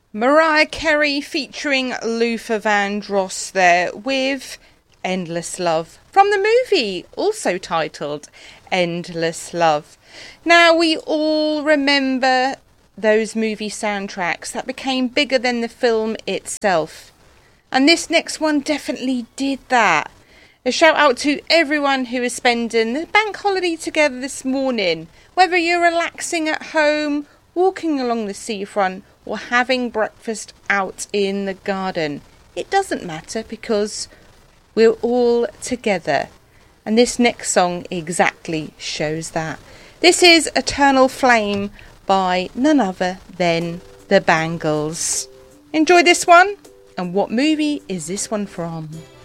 Mariah Carey featuring Luther Vandross there with Endless Love from the movie, also titled Endless Love. Now, we all remember those movie soundtracks that became bigger than the film itself. And this next one definitely did that. A shout out to everyone who is spending the bank holiday together this morning. Whether you're relaxing at home, walking along the seafront, or having breakfast out in the garden. It doesn't matter because we're all together. And this next song exactly shows that. This is Eternal Flame by none other than the Bangles. Enjoy this one. And what movie is this one from?